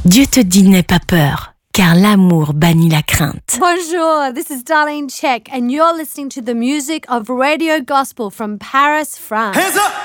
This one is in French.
Dieu te dit n'aie pas peur, car l'amour bannit la crainte. Bonjour, this is Darlene Check, and you're listening to the music of Radio Gospel from Paris, France. Hands up!